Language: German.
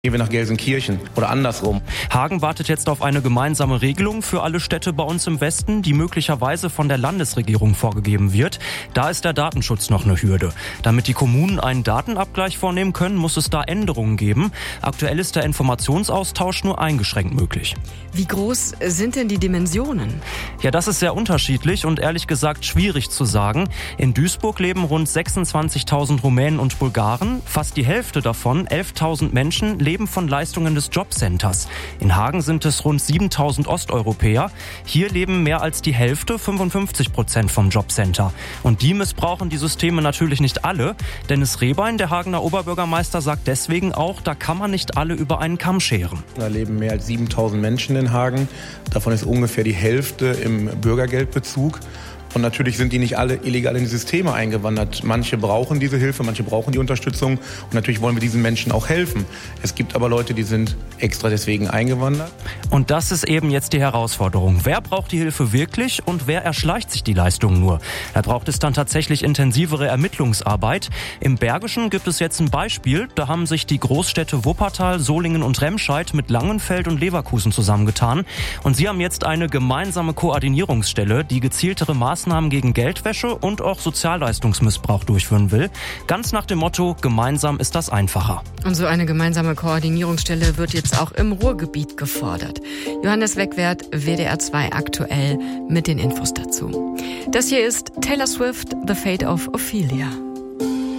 Gehen wir nach Gelsenkirchen oder andersrum. Hagen wartet jetzt auf eine gemeinsame Regelung für alle Städte bei uns im Westen, die möglicherweise von der Landesregierung vorgegeben wird. Da ist der Datenschutz noch eine Hürde. Damit die Kommunen einen Datenabgleich vornehmen können, muss es da Änderungen geben. Aktuell ist der Informationsaustausch nur eingeschränkt möglich. Wie groß sind denn die Dimensionen? Ja, das ist sehr unterschiedlich und ehrlich gesagt schwierig zu sagen. In Duisburg leben rund 26.000 Rumänen und Bulgaren. Fast die Hälfte davon, 11.000 Menschen, leben von Leistungen des Jobcenters. In Hagen sind es rund 7.000 Osteuropäer. Hier leben mehr als die Hälfte, 55% vom Jobcenter. Und die missbrauchen die Systeme natürlich nicht alle. Dennis Rehbein, der Hagener Oberbürgermeister, sagt deswegen auch, da kann man nicht alle über einen Kamm scheren. Da leben mehr als 7.000 Menschen in Hagen. Davon ist ungefähr die Hälfte im Bürgergeldbezug. Und natürlich sind die nicht alle illegal in die Systeme eingewandert. Manche brauchen diese Hilfe, manche brauchen die Unterstützung. Und natürlich wollen wir diesen Menschen auch helfen. Es gibt aber Leute, die sind extra deswegen eingewandert. Und das ist eben jetzt die Herausforderung. Wer braucht die Hilfe wirklich und wer erschleicht sich die Leistung nur? Da braucht es dann tatsächlich intensivere Ermittlungsarbeit. Im Bergischen gibt es jetzt ein Beispiel. Da haben sich die Großstädte Wuppertal, Solingen und Remscheid mit Langenfeld und Leverkusen zusammengetan. Und sie haben jetzt eine gemeinsame Koordinierungsstelle, die gezieltere Maßnahmen gegen Geldwäsche und auch Sozialleistungsmissbrauch durchführen will. Ganz nach dem Motto, gemeinsam ist das einfacher. Und so eine gemeinsame Koordinierungsstelle wird jetzt auch im Ruhrgebiet gefordert. Johannes Wegwert, WDR 2 aktuell mit den Infos dazu. Das hier ist Taylor Swift, The Fate of Ophelia.